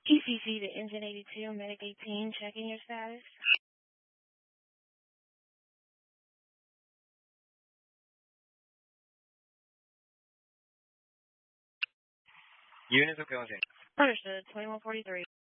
ECC to Engine 82, Medic 18, checking your status. Units, okay, one second. Understood, 2143.